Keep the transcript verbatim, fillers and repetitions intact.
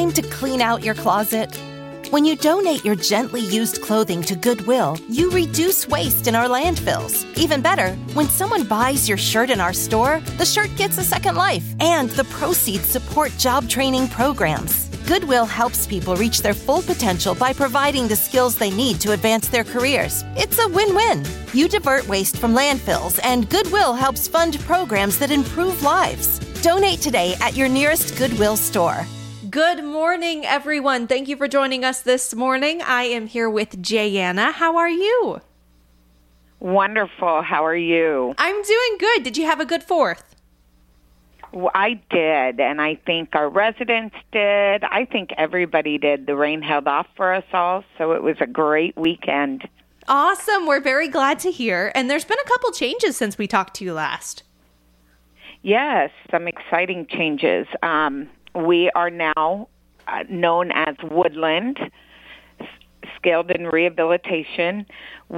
time to clean out your closet? When you donate your gently used clothing to Goodwill, you reduce waste in our landfills. Even better, when someone buys your shirt in our store, the shirt gets a second life, and the proceeds support job training programs. Goodwill helps people reach their full potential by providing the skills they need to advance their careers. It's a win-win. You divert waste from landfills, and Goodwill helps fund programs that improve lives. Donate today at your nearest Goodwill store. Good morning, everyone. Thank you for joining us this morning. I am here with Jayanna. How are you? Wonderful. How are you? I'm doing good. Did you have a good fourth? Well, I did, and I think our residents did. I think everybody did. The rain held off for us all, so it was a great weekend. Awesome. We're very glad to hear. And there's been a couple changes since we talked to you last. Yes, some exciting changes. Um, we are now uh, known as Woodland Skilled in Rehabilitation.